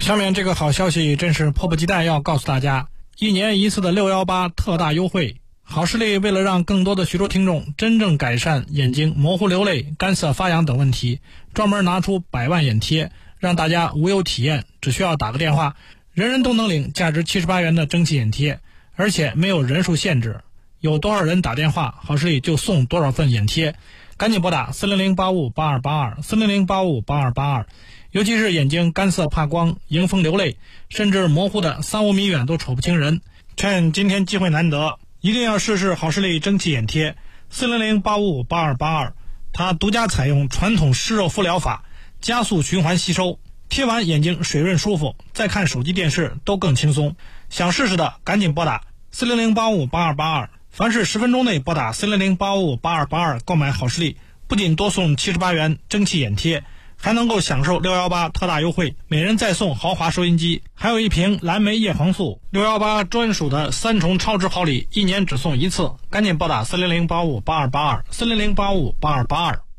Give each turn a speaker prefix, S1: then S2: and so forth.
S1: 下面这个好消息真是迫不及待要告诉大家，1年1次的618特大优惠。好视力为了让更多的徐州听众真正改善眼睛模糊流泪、干涩发痒等问题，专门拿出100万眼贴，让大家无忧体验，只需要打个电话，人人都能领价值78元的蒸汽眼贴，而且没有人数限制，有多少人打电话，好视力就送多少份眼贴。赶紧拨打400-8582，400-8582，尤其是眼睛干涩怕光、迎风流泪，甚至模糊的3-5米远都瞅不清人，趁今天机会难得，一定要试试好视力蒸汽眼贴。400-8582，它独家采用传统湿热敷疗法，加速循环吸收，贴完眼睛水润舒服，再看手机电视都更轻松。想试试的赶紧拨打400-8582，凡是10分钟内拨打400-8582购买好视力，不仅多送78元蒸汽眼贴，还能够享受618特大优惠，每人再送豪华收音机，还有一瓶蓝莓叶黄素，618专属的3重超值好礼，1年只送1次。赶紧拨打400-8582，400-8582。